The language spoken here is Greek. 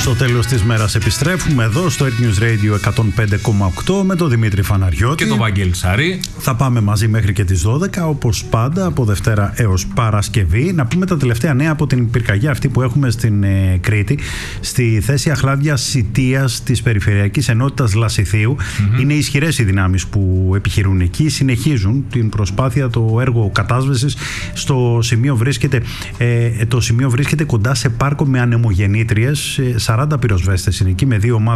Στο τέλος της μέρας επιστρέφουμε εδώ στο Earth News Radio 105,8 με τον Δημήτρη Φαναριώτη και τον Βαγγέλη Σάρη. Θα πάμε μαζί μέχρι και τις 12, όπως πάντα, από Δευτέρα έως Παρασκευή. Να πούμε τα τελευταία νέα από την πυρκαγιά αυτή που έχουμε στην Κρήτη, στη θέση Αχλάδια Σιτίας της Περιφερειακής Ενότητας Λασιθίου. Είναι ισχυρές οι δυνάμεις που επιχειρούν εκεί, συνεχίζουν την προσπάθεια, το έργο κατάσβεσης. Το σημείο βρίσκεται κοντά σε πάρκο με ανεμογεννήτριες. 40 πυροσβέστες είναι εκεί με 2 ομάδες